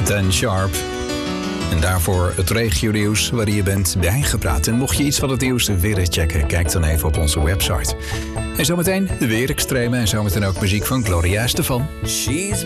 10 Sharp. En daarvoor het regionieuws waarin je bent bijgepraat. En mocht je iets van het nieuws willen checken, kijk dan even op onze website. En zometeen de weerextreme en zometeen ook muziek van Gloria Estefan. She's